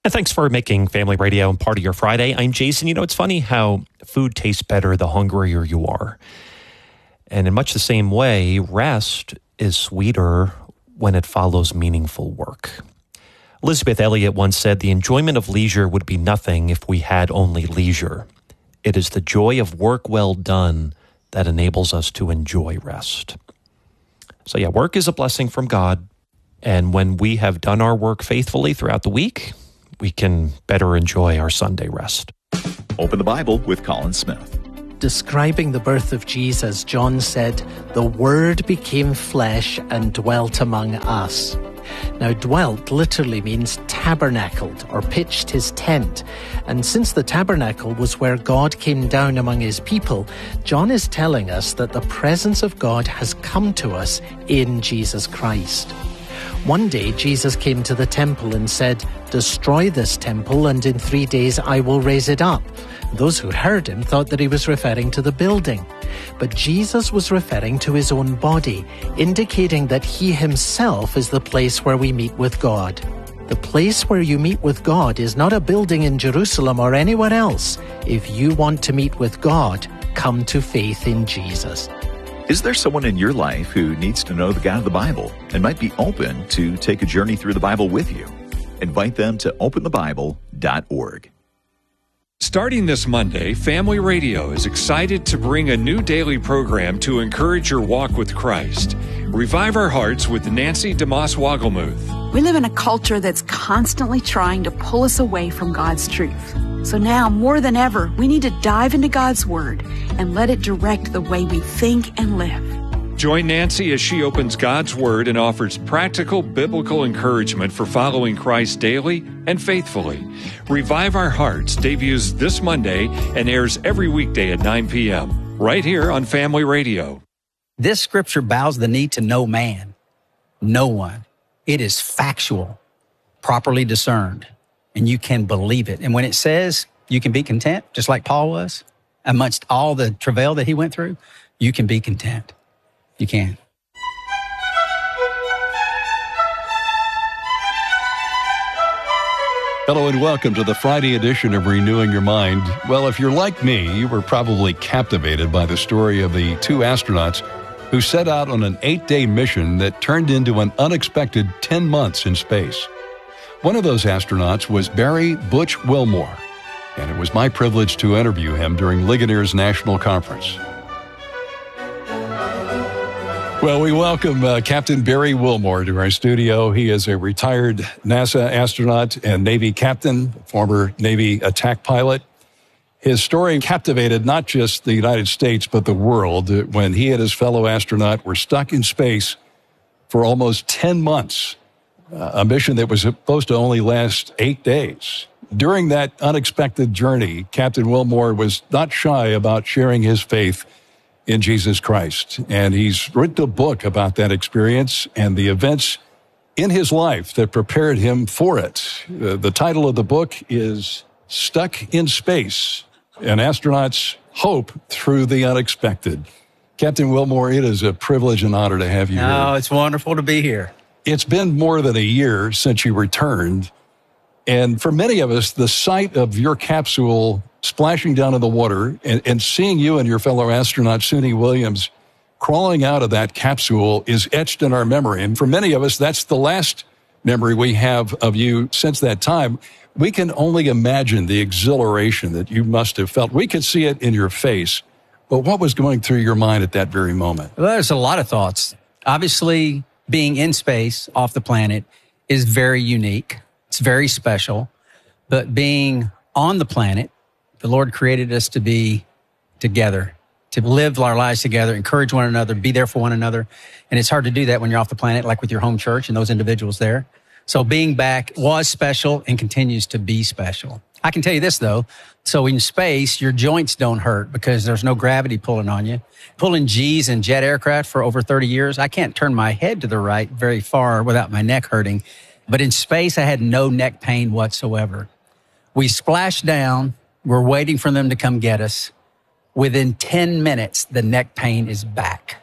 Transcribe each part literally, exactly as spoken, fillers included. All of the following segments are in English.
And thanks for making Family Radio part of your Friday. I'm Jason. You know, it's funny how food tastes better the hungrier you are. And in much the same way, rest is sweeter when it follows meaningful work. Elizabeth Elliot once said, "The enjoyment of leisure would be nothing if we had only leisure. It is the joy of work well done that enables us to enjoy rest." So yeah, work is a blessing from God. And when we have done our work faithfully throughout the week, we can better enjoy our Sunday rest. Open the Bible with Colin Smith. Describing the birth of Jesus, John said, "The Word became flesh and dwelt among us." Now, dwelt literally means tabernacled or pitched his tent. And since the tabernacle was where God came down among his people, John is telling us that the presence of God has come to us in Jesus Christ. One day, Jesus came to the temple and said, "Destroy this temple, and in three days I will raise it up." Those who heard him thought that he was referring to the building. But Jesus was referring to his own body, indicating that he himself is the place where we meet with God. The place where you meet with God is not a building in Jerusalem or anywhere else. If you want to meet with God, come to faith in Jesus. Is there someone in your life who needs to know the God of the Bible and might be open to take a journey through the Bible with you? Invite them to open the bible dot org. Starting this Monday, Family Radio is excited to bring a new daily program to encourage your walk with Christ. Revive Our Hearts with Nancy DeMoss Wogelmuth. We live in a culture that's constantly trying to pull us away from God's truth. So now, more than ever, we need to dive into God's Word and let it direct the way we think and live. Join Nancy as she opens God's Word and offers practical biblical encouragement for following Christ daily and faithfully. Revive Our Hearts debuts this Monday and airs every weekday at nine p.m. right here on Family Radio. This scripture bows the knee to no man, no one. It is factual, properly discerned, and you can believe it. And when it says you can be content, just like Paul was, amongst all the travail that he went through, you can be content. You can. Hello and welcome to the Friday edition of Renewing Your Mind. Well, if you're like me, you were probably captivated by the story of the two astronauts who set out on an eight-day mission that turned into an unexpected ten months in space. One of those astronauts was Barry Butch Wilmore, and it was my privilege to interview him during Ligonier's National Conference. Well, we welcome uh, Captain Barry Wilmore to our studio. He is a retired NASA astronaut and Navy captain, former Navy attack pilot. His story captivated not just the United States, but the world when he and his fellow astronaut were stuck in space for almost ten months, uh, a mission that was supposed to only last eight days. During that unexpected journey, Captain Wilmore was not shy about sharing his faith in Jesus Christ. And he's written a book about that experience and the events in his life that prepared him for it. Uh, the title of the book is Stuck in Space, An Astronaut's Hope Through the Unexpected. Captain Wilmore, it is a privilege and honor to have you here. Oh, it's wonderful to be here. It's been more than a year since you returned. And for many of us, the sight of your capsule splashing down in the water and, and seeing you and your fellow astronaut, Suni Williams, crawling out of that capsule is etched in our memory. And for many of us, that's the last memory we have of you since that time. We can only imagine the exhilaration that you must have felt. We could see it in your face. But what was going through your mind at that very moment? Well, there's a lot of thoughts. Obviously, being in space, off the planet, is very unique. It's very special. But being on the planet, the Lord created us to be together, to live our lives together, encourage one another, be there for one another. And it's hard to do that when you're off the planet, like with your home church and those individuals there. So being back was special and continues to be special. I can tell you this, though. So in space, your joints don't hurt because there's no gravity pulling on you. Pulling G's in jet aircraft for over thirty years, I can't turn my head to the right very far without my neck hurting. But in space, I had no neck pain whatsoever. We splashed down. We're waiting for them to come get us. Within ten minutes, the neck pain is back.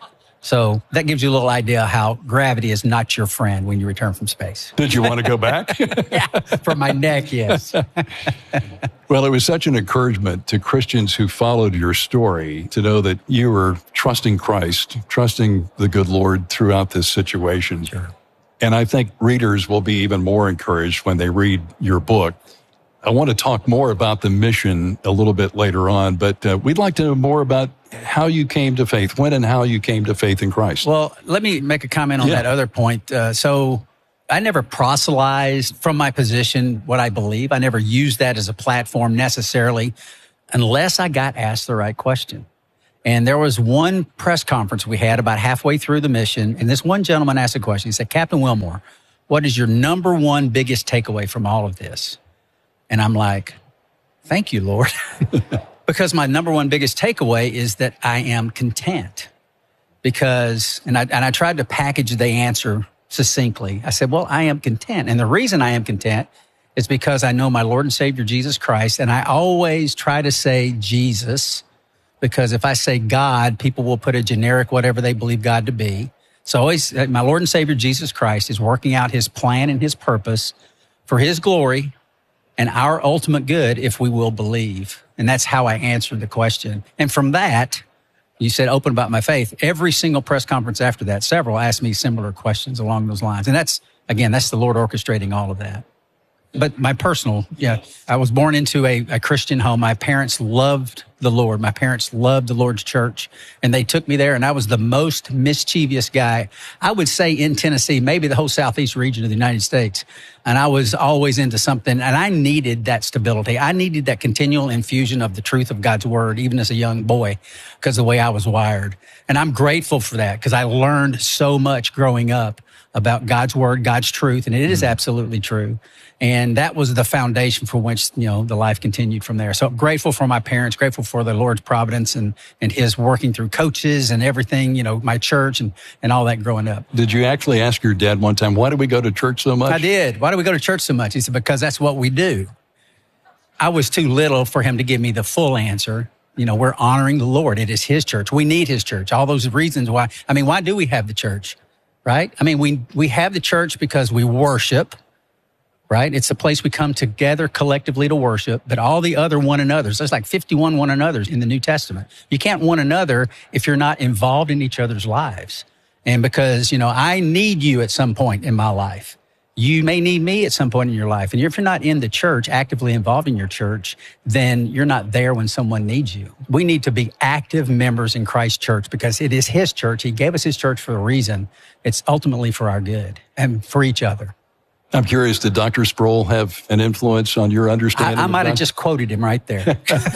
So that gives you a little idea how gravity is not your friend when you return from space. Did you want to go back? Yeah, for my neck, yes. Well, it was such an encouragement to Christians who followed your story to know that you were trusting Christ, trusting the good Lord throughout this situation. Sure. And I think readers will be even more encouraged when they read your book. I want to talk more about the mission a little bit later on, but uh, we'd like to know more about how you came to faith, when and how you came to faith in Christ. Well, let me make a comment on Yeah. that other point. Uh, so I never proselytized from my position what I believe. I never used that as a platform necessarily unless I got asked the right question. And there was one press conference we had about halfway through the mission, and this one gentleman asked a question. He said, Captain Wilmore, what is your number one biggest takeaway from all of this? And I'm like, thank you, Lord. Because my number one biggest takeaway is that I am content. Because, and I, and I tried to package the answer succinctly. I said, well, I am content. And the reason I am content is because I know my Lord and Savior, Jesus Christ. And I always try to say Jesus, because if I say God, people will put a generic whatever they believe God to be. So always, my Lord and Savior, Jesus Christ, is working out his plan and his purpose for his glory and our ultimate good if we will believe. And that's how I answered the question. And from that, you said open about my faith. Every single press conference after that, several asked me similar questions along those lines. And that's, again, that's the Lord orchestrating all of that. But my personal, yeah, I was born into a, a Christian home. My parents loved the Lord. My parents loved the Lord's church, and they took me there, and I was the most mischievous guy, I would say, in Tennessee, maybe the whole southeast region of the United States. And I was always into something, and I needed that stability. I needed that continual infusion of the truth of God's word, even as a young boy, because of the way I was wired. And I'm grateful for that, because I learned so much growing up about God's word, God's truth, and it is absolutely true. And that was the foundation for which, you know, the life continued from there. So I'm grateful for my parents, grateful for the Lord's providence and, and his working through coaches and everything, you know, my church and, and all that growing up. Did you actually ask your dad one time, why do we go to church so much? I did. Why do we go to church so much? He said, because that's what we do. I was too little for him to give me the full answer. You know, we're honoring the Lord. It is his church. We need his church. All those reasons why. I mean, why do we have the church? Right? I mean, we, we have the church because we worship, right? It's a place we come together collectively to worship, but all the other one another's, there's like fifty-one one another's in the New Testament. You can't one another if you're not involved in each other's lives. And because, you know, I need you at some point in my life. You may need me at some point in your life. And if you're not in the church, actively involved in your church, then you're not there when someone needs you. We need to be active members in Christ's church because it is his church. He gave us his church for a reason. It's ultimately for our good and for each other. I'm curious, did Doctor Sproul have an influence on your understanding? I, I might of have just quoted him right there.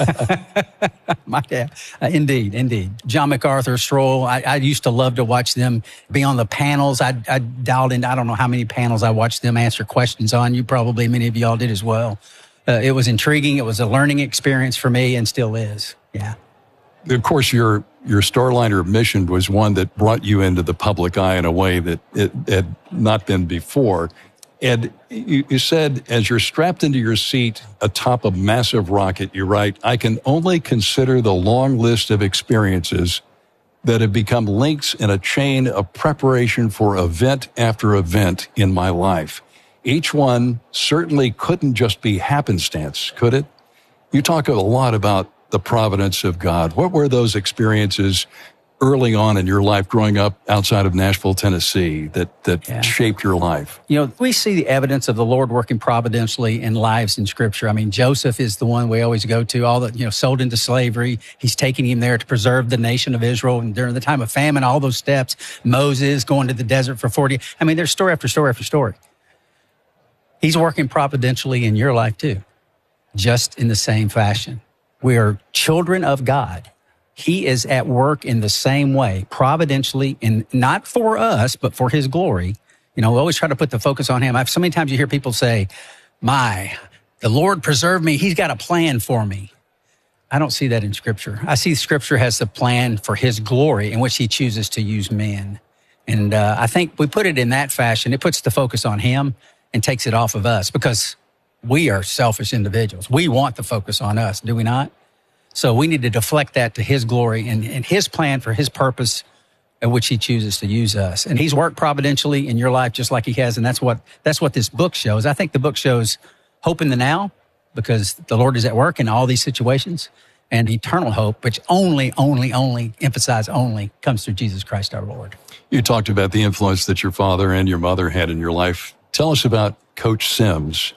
Might have. Uh, indeed, indeed. John MacArthur, Sproul, I, I used to love to watch them be on the panels. I, I dialed in, I don't know how many panels I watched them answer questions on. You probably, many of y'all did as well. Uh, it was intriguing. It was a learning experience for me and still is. Yeah. Of course, your your Starliner mission was one that brought you into the public eye in a way that it had not been before. And you, you said, as you're strapped into your seat atop a massive rocket, you write, I can only consider the long list of experiences that have become links in a chain of preparation for event after event in my life. Each one certainly couldn't just be happenstance, could it? You talk a lot about the providence of God. What were those experiences early on in your life growing up outside of Nashville, Tennessee that, that yeah. shaped your life? You know, we see the evidence of the Lord working providentially in lives in Scripture. I mean, Joseph is the one we always go to, all the, you know, sold into slavery. He's taking him there to preserve the nation of Israel. And during the time of famine, all those steps, Moses going to the desert for forty. I mean, there's story after story after story. He's working providentially in your life too, just in the same fashion. We are children of God. He is at work in the same way, providentially, and not for us, but for his glory. You know, we always try to put the focus on him. I've, so many times you hear people say, my, the Lord preserved me. He's got a plan for me. I don't see that in Scripture. I see Scripture has the plan for his glory in which he chooses to use men. And uh, I think we put it in that fashion. It puts the focus on him and takes it off of us because we are selfish individuals. We want the focus on us, do we not? So we need to deflect that to his glory and, and his plan for his purpose at which he chooses to use us. And he's worked providentially in your life just like he has. And that's what, that's what this book shows. I think the book shows hope in the now because the Lord is at work in all these situations, and eternal hope, which only, only, only, emphasize only, comes through Jesus Christ our Lord. You talked about the influence that your father and your mother had in your life. Tell us about Coach Sims,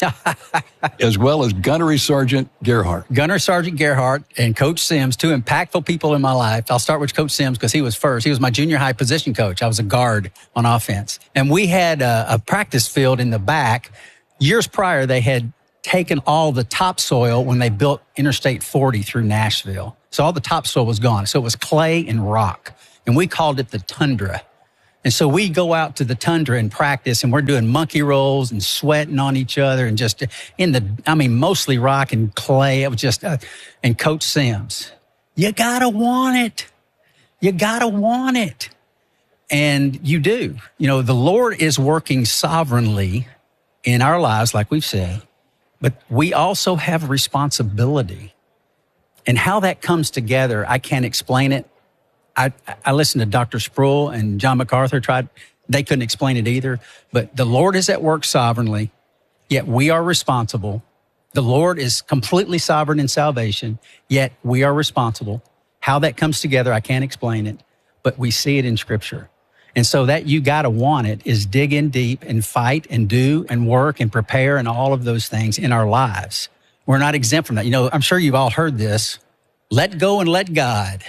as well as Gunnery Sergeant Gerhardt. Gunner Sergeant Gerhardt and Coach Sims, two impactful people in my life. I'll start with Coach Sims because he was first. He was my junior high position coach. I was a guard on offense. And we had a, a practice field in the back. Years prior, they had taken all the topsoil when they built Interstate forty through Nashville. So all the topsoil was gone. So it was clay and rock. And we called it the tundra. And so we go out to the tundra and practice, and we're doing monkey rolls and sweating on each other and just in the, I mean, mostly rock and clay. It was just, uh, and Coach Sims, you gotta want it. You gotta want it. And you do. You know, the Lord is working sovereignly in our lives, like we've said, but we also have a responsibility. And how that comes together, I can't explain it. I, I listened to Doctor Sproul and John MacArthur tried. They couldn't explain it either. But the Lord is at work sovereignly, yet we are responsible. The Lord is completely sovereign in salvation, yet we are responsible. How that comes together, I can't explain it, but we see it in Scripture. And so that you got to want it is dig in deep and fight and do and work and prepare and all of those things in our lives. We're not exempt from that. You know, I'm sure you've all heard this. Let go and let God.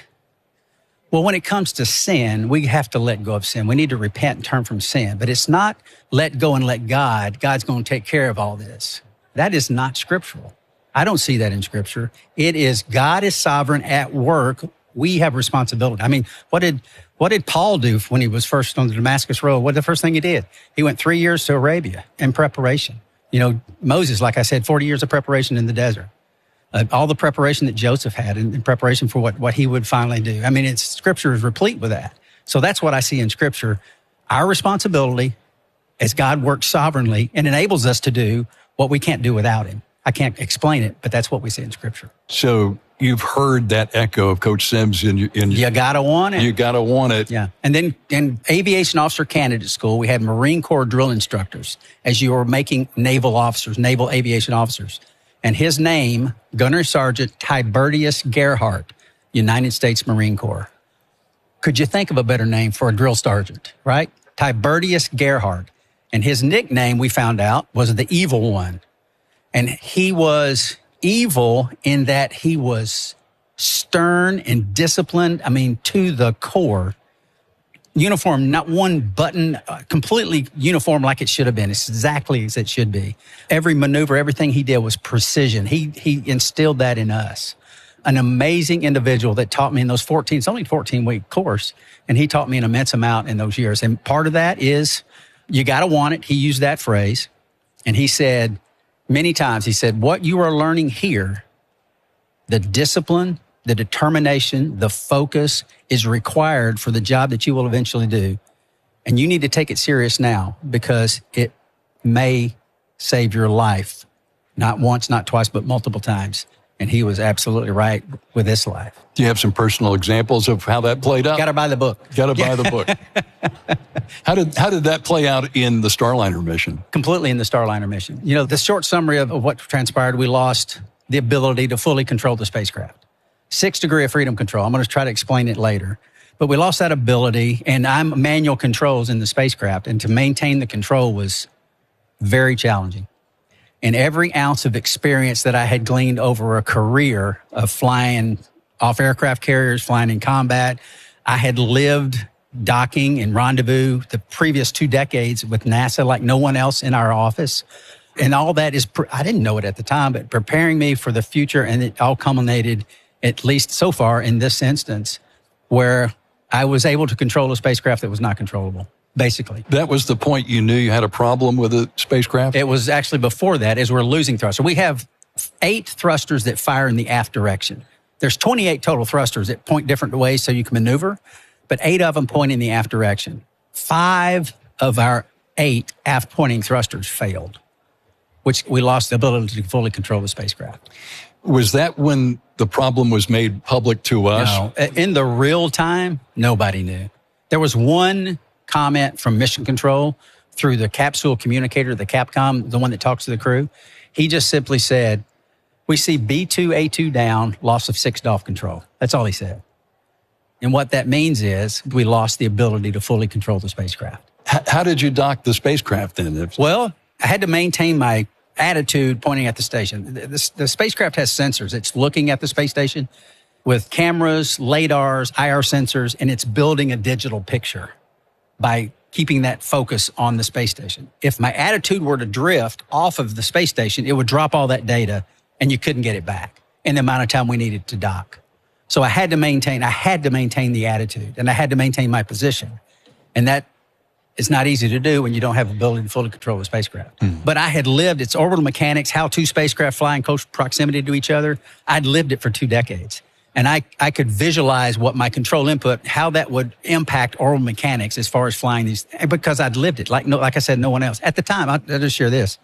Well, when it comes to sin, we have to let go of sin. We need to repent and turn from sin. But it's not let go and let God. God's going to take care of all this. That is not scriptural. I don't see that in Scripture. It is God is sovereign at work. We have responsibility. I mean, what did what did Paul do when he was first on the Damascus Road? What the first thing he did? He went three years to Arabia in preparation. You know, Moses, like I said, forty years of preparation in the desert. Uh, all the preparation that Joseph had in, in preparation for what, what he would finally do. I mean, it's Scripture is replete with that. So that's what I see in Scripture. Our responsibility as God works sovereignly and enables us to do what we can't do without him. I can't explain it, but that's what we see in Scripture. So you've heard that echo of Coach Sims in your, in you gotta want it. You gotta want it. Yeah. And then in aviation officer candidate school, we had Marine Corps drill instructors as you were making naval officers, naval aviation officers. And his name, Gunnery Sergeant Tiberius Gerhardt, United States Marine Corps. Could you think of a better name for a drill sergeant, right? Tiberius Gerhardt. And his nickname, we found out, was the Evil One. And he was evil in that he was stern and disciplined, I mean, to the core. Uniform, not one button, uh, completely uniform like it should have been. It's exactly as it should be. Every maneuver, everything he did was precision. He he instilled that in us. An amazing individual that taught me in those fourteen, it's only a fourteen-week course, and he taught me an immense amount in those years. And part of that is you got to want it. He used that phrase, and he said many times, he said, what you are learning here, the discipline, the determination, the focus is required for the job that you will eventually do. And you need to take it serious now because it may save your life. Not once, not twice, but multiple times. And he was absolutely right with this life. Do you have some personal examples of how that played out? Got to buy the book. Got to buy the book. How did how did that play out in the Starliner mission? Completely in the Starliner mission. You know, the short summary of, of what transpired, we lost the ability to fully control the spacecraft. Sixth degree of freedom control. I'm going to try to explain it later. But we lost that ability, and I'm manual controls in the spacecraft, and to maintain the control was very challenging. And every ounce of experience that I had gleaned over a career of flying off aircraft carriers, flying in combat, I had lived docking and rendezvous the previous two decades with NASA like no one else in our office. And all that is, I didn't know it at the time, but preparing me for the future, and it all culminated at least so far in this instance, where I was able to control a spacecraft that was not controllable, basically. That was the point you knew you had a problem with the spacecraft? It was actually before that, as we're losing thruster. We have eight thrusters that fire in the aft direction. There's twenty-eight total thrusters that point different ways so you can maneuver, but eight of them point in the aft direction. Five of our eight aft pointing thrusters failed, which we lost the ability to fully control the spacecraft. Was that when the problem was made public to us? No. In the real time, nobody knew. There was one comment from Mission Control through the capsule communicator, the Capcom, the one that talks to the crew. He just simply said, we see B two A two down, loss of six D O F control. That's all he said. And what that means is we lost the ability to fully control the spacecraft. H- how did you dock the spacecraft then? Well, I had to maintain my attitude pointing at the station. The, the, the spacecraft has sensors. It's looking at the space station with cameras, radars, I R sensors, and it's building a digital picture by keeping that focus on the space station. If my attitude were to drift off of the space station, it would drop all that data and you couldn't get it back in the amount of time we needed to dock. So I had to maintain, I had to maintain the attitude and I had to maintain my position. And that is not easy to do when you don't have the ability to fully control the spacecraft. Mm. But I had lived its orbital mechanics, how two spacecraft fly in close proximity to each other. I'd lived it for two decades. And I, I could visualize what my control input, how that would impact orbital mechanics as far as flying these, because I'd lived it. Like, no, like I said, no one else. At the time, I'll, I'll just share this.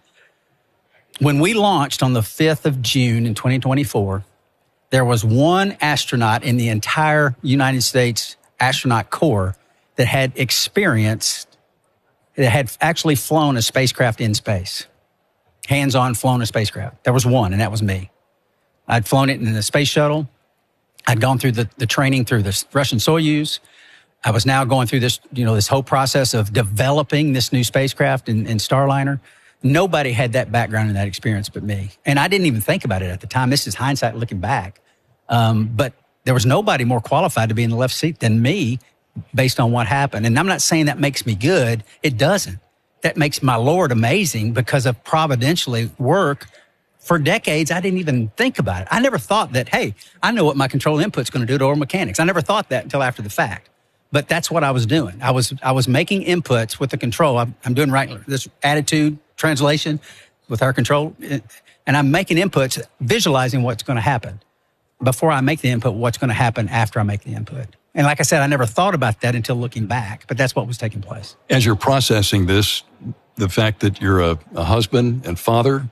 When we launched on the fifth of June in twenty twenty-four, there was one astronaut in the entire United States astronaut corps that had experienced, that had actually flown a spacecraft in space, hands-on flown a spacecraft. There was one, and that was me. I'd flown it in the space shuttle. I'd gone through the, the training through the Russian Soyuz. I was now going through this, you know, this whole process of developing this new spacecraft in, in Starliner. Nobody had that background and that experience but me. And I didn't even think about it at the time. This is hindsight looking back. Um, but there was nobody more qualified to be in the left seat than me based on what happened. And I'm not saying that makes me good. It doesn't. That makes my Lord amazing because of providentially work. For decades, I didn't even think about it. I never thought that, hey, I know what my control input's going to do to orbital mechanics. I never thought that until after the fact. But that's what I was doing. I was I was making inputs with the control. I'm, I'm doing right this attitude translation with our control, and I'm making inputs, visualizing what's going to happen before I make the input. What's going to happen after I make the input? And like I said, I never thought about that until looking back. But that's what was taking place. As you're processing this, the fact that you're a, a husband and father,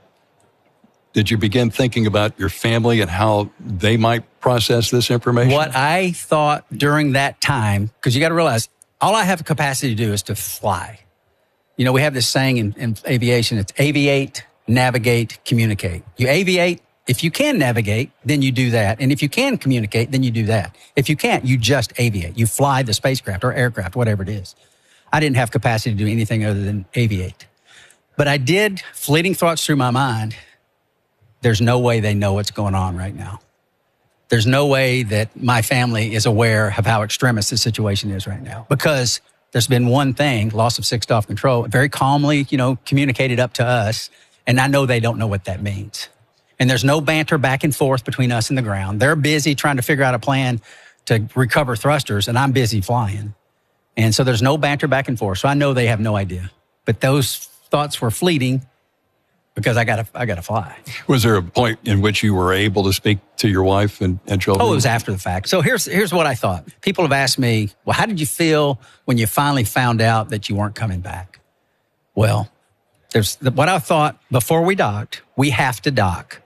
did you begin thinking about your family and how they might process this information? What I thought during that time, because you got to realize, all I have the capacity to do is to fly. You know, we have this saying in, in aviation, it's aviate, navigate, communicate. You aviate. If you can navigate, then you do that. And if you can communicate, then you do that. If you can't, you just aviate. You fly the spacecraft or aircraft, whatever it is. I didn't have capacity to do anything other than aviate. But I did, fleeting thoughts through my mind, there's no way they know what's going on right now. There's no way that my family is aware of how extremist the situation is right now. Because there's been one thing, loss of six D O F control, very calmly, you know, communicated up to us. And I know they don't know what that means. And there's no banter back and forth between us and the ground. They're busy trying to figure out a plan to recover thrusters, and I'm busy flying. And so there's no banter back and forth. So I know they have no idea. But those thoughts were fleeting because I got to I got to fly. Was there a point in which you were able to speak to your wife and, and children? Oh, it was after the fact. So here's here's what I thought. People have asked me, well, how did you feel when you finally found out that you weren't coming back? Well, there's what I thought before we docked. We have to dock.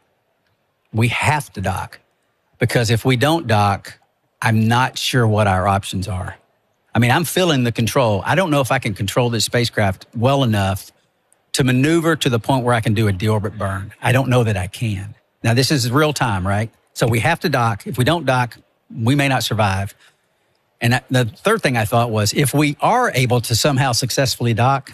We have to dock. Because if we don't dock, I'm not sure what our options are. I mean, I'm feeling the control. I don't know if I can control this spacecraft well enough to maneuver to the point where I can do a deorbit burn. I don't know that I can. Now, this is real time, right? So we have to dock. If we don't dock, we may not survive. And the third thing I thought was, if we are able to somehow successfully dock,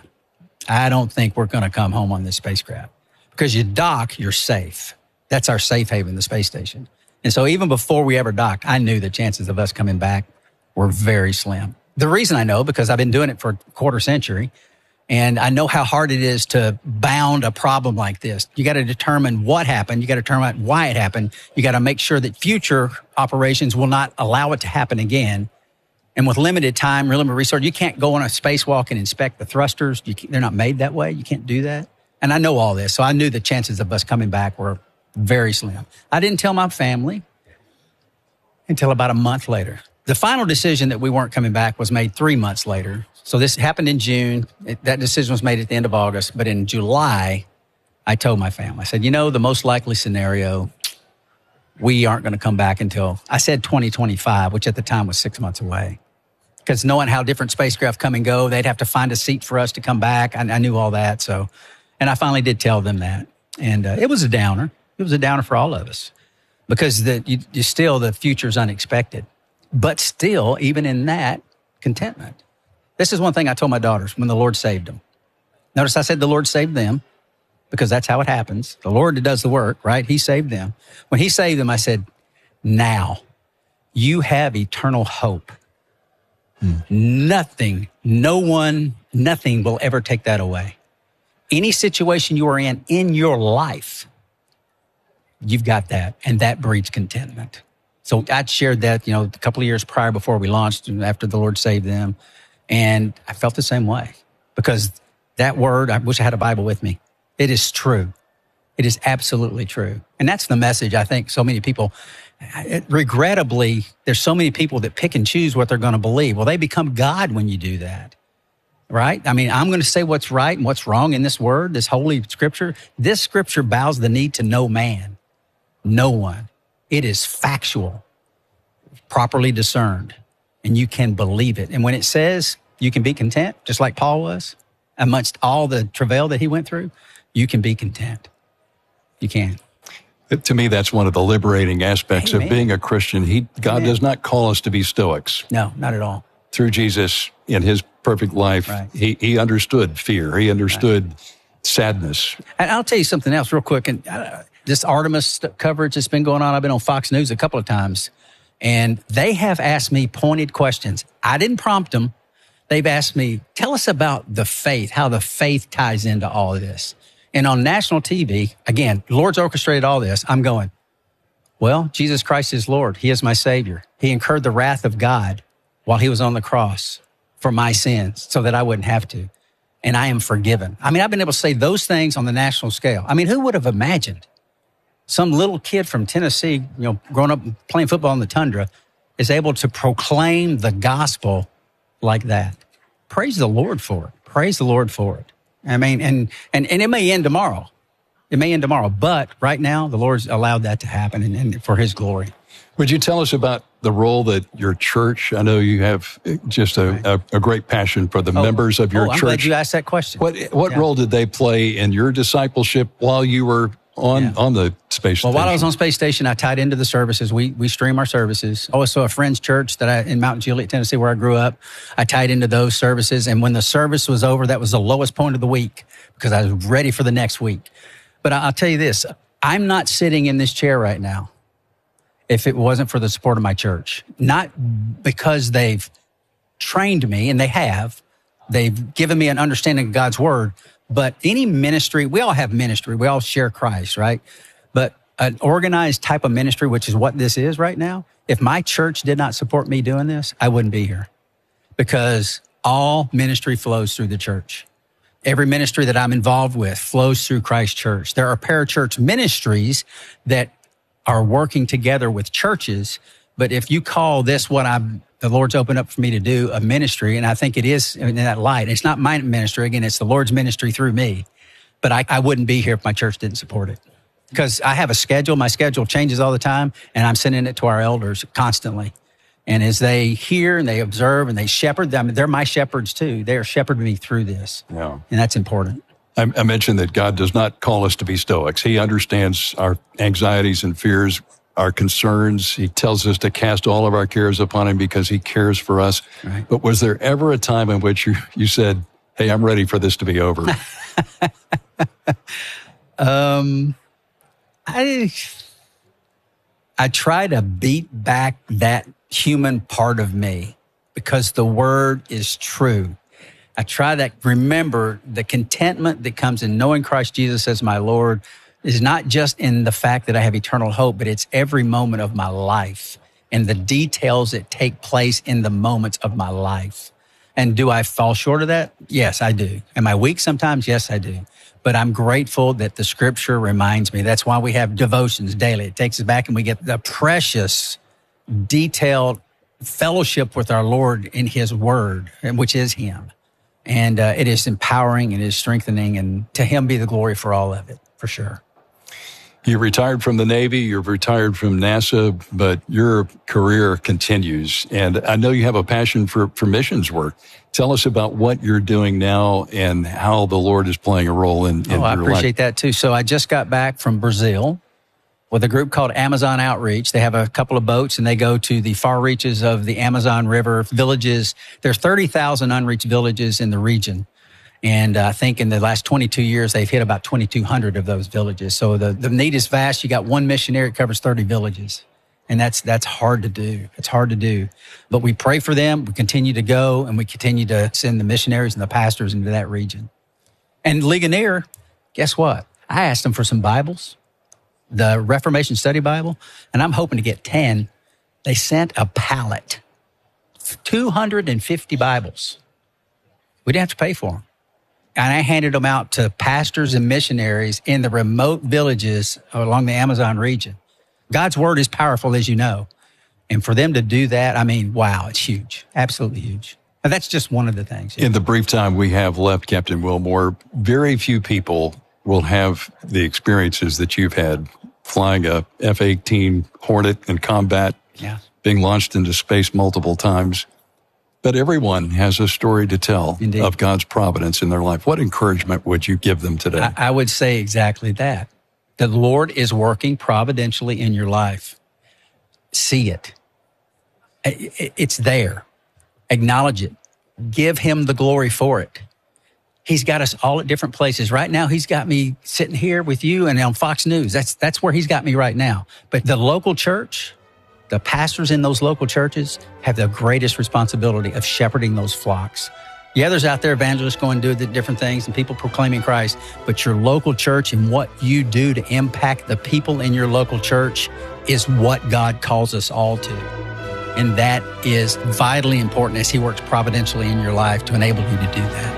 I don't think we're going to come home on this spacecraft. Because you dock, you're safe. That's our safe haven, the space station. And so even before we ever docked, I knew the chances of us coming back were very slim. The reason I know, because I've been doing it for a quarter century, and I know how hard it is to bound a problem like this. You got to determine what happened. You got to determine why it happened. You got to make sure that future operations will not allow it to happen again. And with limited time, limited resource, you can't go on a spacewalk and inspect the thrusters. You they're not made that way. You can't do that. And I know all this. So I knew the chances of us coming back were very slim. I didn't tell my family until about a month later. The final decision that we weren't coming back was made three months later. So this happened in June. It, that decision was made at the end of August. But in July, I told my family, I said, you know, the most likely scenario, we aren't going to come back until, I said twenty twenty-five, which at the time was six months away. because knowing how different spacecraft come and go, they'd have to find a seat for us to come back. I, I knew all that. So, and I finally did tell them that. And uh, it was a downer. It was a downer for all of us because the, you, you still, the future's unexpected. But still, even in that, contentment. This is one thing I told my daughters when the Lord saved them. Notice I said the Lord saved them because that's how it happens. The Lord does the work, right? He saved them. When he saved them, I said, now you have eternal hope. Hmm. Nothing, no one, nothing will ever take that away. Any situation you are in, in your life, you've got that, and that breeds contentment. So I shared that, you know, a couple of years prior before we launched, after the Lord saved them, and I felt the same way because that word, I wish I had a Bible with me. It is true. It is absolutely true. And that's the message I think so many people, it, regrettably, there's so many people that pick and choose what they're going to believe. Well, they become God when you do that, right? I mean, I'm going to say what's right and what's wrong in this word, this holy scripture. This scripture bows the knee to no man, no one. It is factual, properly discerned, and you can believe it. And when it says you can be content, just like Paul was, amongst all the travail that he went through, you can be content. You can. To me, that's one of the liberating aspects Amen. of being a Christian. He, God Amen. does not call us to be stoics. No, not at all. Through Jesus in his perfect life, Right. he, he understood fear. He understood right. sadness. And I'll tell you something else real quick. And uh, this Artemis coverage that's been going on, I've been on Fox News a couple of times, and they have asked me pointed questions. I didn't prompt them. They've asked me, tell us about the faith, how the faith ties into all of this. And on national T V, again, Lord's orchestrated all this. I'm going, well, Jesus Christ is Lord. He is my Savior. He incurred the wrath of God while he was on the cross for my sins so that I wouldn't have to. And I am forgiven. I mean, I've been able to say those things on the national scale. I mean, who would have imagined some little kid from Tennessee, you know, growing up playing football in the tundra, is able to proclaim the gospel like that? Praise the Lord for it. Praise the Lord for it. I mean, and, and, and it may end tomorrow. It may end tomorrow. But right now, the Lord's allowed that to happen and, and for his glory. Would you tell us about the role that your church, I know you have just a, right. a, a great passion for the oh, members of your oh, I'm church. I'm glad you asked that question. What, what yeah. role did they play in your discipleship while you were on, yeah. on the space well, station? Well, while I was on space station, I tied into the services. We we stream our services. Also, a friend's church that I in Mount Juliet, Tennessee, where I grew up, I tied into those services. And when the service was over, that was the lowest point of the week because I was ready for the next week. But I'll tell you this, I'm not sitting in this chair right now if it wasn't for the support of my church. Not because they've trained me, and they have. They've given me an understanding of God's word. But any ministry, we all have ministry. We all share Christ, right? But an organized type of ministry, which is what this is right now, if my church did not support me doing this, I wouldn't be here. Because all ministry flows through the church. Every ministry that I'm involved with flows through Christ Church. There are parachurch ministries that are working together with churches. But if you call this what I'm, the Lord's opened up for me to do, a ministry, and I think it is in that light. It's not my ministry. Again, it's the Lord's ministry through me. But I, I wouldn't be here if my church didn't support it. Because I have a schedule. My schedule changes all the time, and I'm sending it to our elders constantly. And as they hear and they observe and they shepherd them, they're my shepherds too. They are shepherding me through this. Yeah. And that's important. I, I mentioned that God does not call us to be stoics. He understands our anxieties and fears, our concerns. He tells us to cast all of our cares upon him because he cares for us. Right. But was there ever a time in which you, you said, hey, I'm ready for this to be over? um, I, I try to beat back that human part of me because the word is true. I try to remember the contentment that comes in knowing Christ Jesus as my Lord is not just in the fact that I have eternal hope, but it's every moment of my life and the details that take place in the moments of my life. And do I fall short of that? Yes, I do. Am I weak sometimes? Yes, I do. But I'm grateful that the scripture reminds me. That's why we have devotions daily. It takes us back and we get the precious, detailed fellowship with our Lord in his word, which is him. And uh, it is empowering, it is strengthening, and to him be the glory for all of it, for sure. You retired from the Navy, you've retired from NASA, but your career continues. And I know you have a passion for, for missions work. Tell us about what you're doing now and how the Lord is playing a role in, in oh, your life. I appreciate that too. So I just got back from Brazil with a group called Amazon Outreach. They have a couple of boats and they go to the far reaches of the Amazon River villages. There's thirty thousand unreached villages in the region. And uh, I think in the last twenty-two years, they've hit about twenty-two hundred of those villages. So the, the need is vast. You got one missionary, it covers thirty villages. And that's that's hard to do. It's hard to do. But we pray for them. We continue to go, and we continue to send the missionaries and the pastors into that region. And Ligonier, guess what? I asked them for some Bibles, the Reformation Study Bible, and I'm hoping to get ten. They sent a pallet, two hundred fifty Bibles. We didn't have to pay for them. And I handed them out to pastors and missionaries in the remote villages along the Amazon region. God's word is powerful, as you know. And for them to do that, I mean, wow, it's huge. Absolutely huge. And that's just one of the things. In the brief time we have left, Captain Wilmore, very few people will have the experiences that you've had flying a F eighteen Hornet in combat, yeah. being launched into space multiple times. But everyone has a story to tell Indeed. Of God's providence in their life. What encouragement would you give them today? I, I would say exactly that. The Lord is working providentially in your life. See it. It's there. Acknowledge it. Give him the glory for it. He's got us all at different places. Right now, he's got me sitting here with you and on Fox News. That's, that's where he's got me right now. But the local church, the pastors in those local churches have the greatest responsibility of shepherding those flocks. Yeah, there's out there evangelists going to do different things and people proclaiming Christ, but your local church and what you do to impact the people in your local church is what God calls us all to. And that is vitally important as he works providentially in your life to enable you to do that.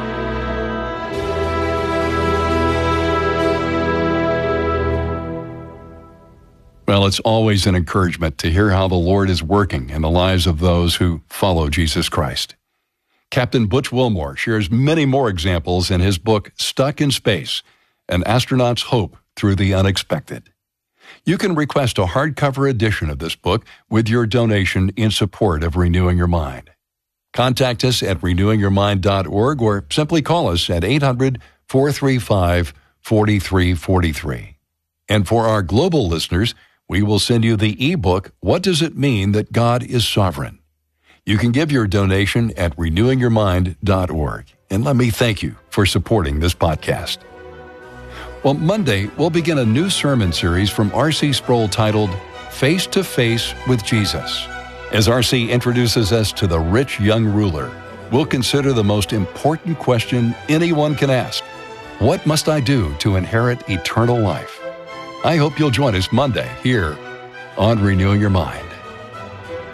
Well, it's always an encouragement to hear how the Lord is working in the lives of those who follow Jesus Christ. Captain Butch Wilmore shares many more examples in his book, Stuck in Space, An Astronaut's Hope Through the Unexpected. You can request a hardcover edition of this book with your donation in support of Renewing Your Mind. Contact us at renewing your mind dot org or simply call us at eight hundred, four three five, four three four three. And for our global listeners, we will send you the ebook, What Does It Mean That God is Sovereign? You can give your donation at renewing your mind dot org. And let me thank you for supporting this podcast. Well, Monday, we'll begin a new sermon series from R C Sproul titled, Face to Face with Jesus. As R C introduces us to the rich young ruler, we'll consider the most important question anyone can ask. What must I do to inherit eternal life? I hope you'll join us Monday here on Renewing Your Mind.